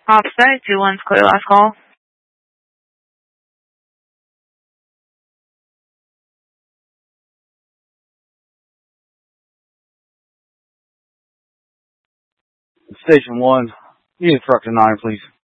Offset, 2-1's clear, last call. Station 1, you need a truck to 9, please.